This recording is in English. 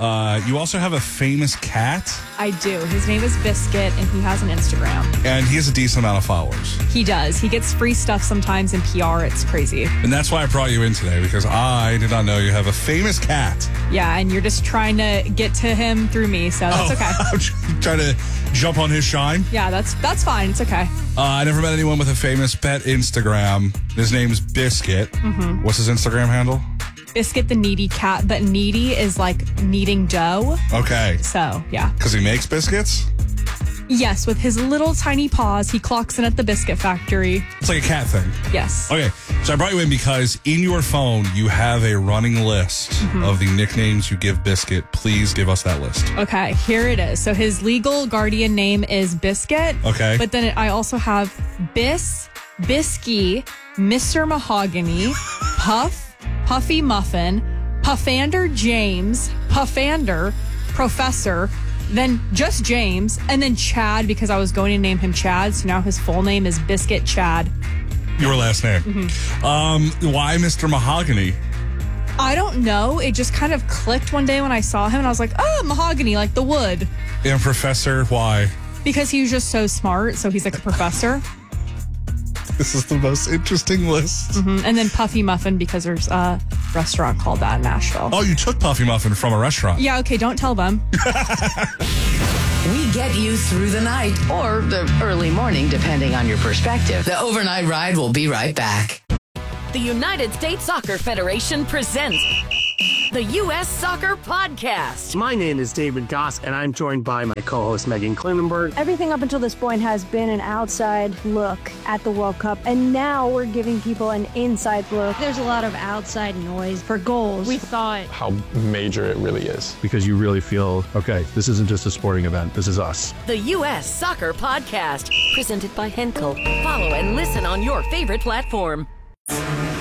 You also have a famous cat. I do. His name is Biscuit, and he has an Instagram. And he has a decent amount of followers. He does. He gets free stuff sometimes in PR. It's crazy. And that's why I brought you in today, because I did not know you have a famous cat. Yeah, and you're just trying to get to him through me, so that's okay. I'm trying to jump on his shine. Yeah, that's fine. It's okay. I never met anyone with a famous pet Instagram. His name's Biscuit. Mm-hmm. What's his Instagram handle? Biscuit the Needy Cat, but needy is like kneading dough. Okay. So, yeah. Because he makes biscuits? Yes, with his little tiny paws, he clocks in at the biscuit factory. It's like a cat thing. Yes. Okay, so I brought you in because in your phone, you have a running list of the nicknames you give Biscuit. Please give us that list. Okay, here it is. So his legal guardian name is Biscuit. Okay. But then I also have Bisky, Mr. Mahogany, Puff, Puffy Muffin, Puffander James, Puffander, Professor, then just James, and then Chad, because I was going to name him Chad, so now his full name is Biscuit Chad. Your last name. Why Mr. Mahogany? I don't know. It just kind of clicked one day when I saw him, and I was like, oh, mahogany, like the wood. And Professor, why? Because he was just so smart, so he's like a professor. This is the most interesting list. And then Puffy Muffin, because there's a restaurant called that in Nashville. Oh, you took Puffy Muffin from a restaurant. Yeah, okay, don't tell them. We get you through the night or the early morning, depending on your perspective. The overnight ride will be right back. The United States Soccer Federation presents the U.S. Soccer Podcast. My name is David Goss, and I'm joined by my co-host Megan Klinenberg. Everything up until this point has been an outside look at the World Cup, and now we're giving people an inside look. There's a lot of outside noise for goals. We thought how major it really is. Because you really feel, okay, this isn't just a sporting event, this is us. The U.S. Soccer Podcast, presented by Henkel. Follow and listen on your favorite platform.